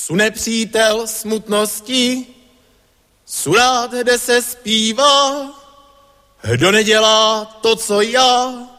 Sune přítel smutnosti, sunát, kde se zpívá, kdo nedělá to, co já,